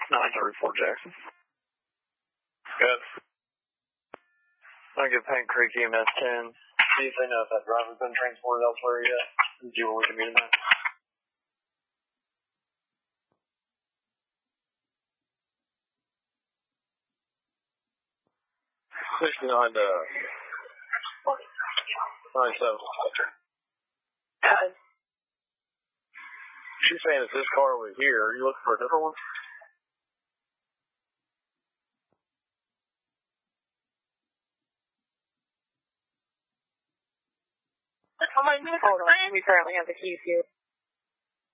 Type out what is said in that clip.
934 Jackson. Good. I'll give Paint Creek EMS 10. See if they know if that driver's been transported elsewhere yet. And see what we can do next. 69 to 97. She's saying it's this car over here. Are you looking for a different one? Hold on. We currently have the keys here.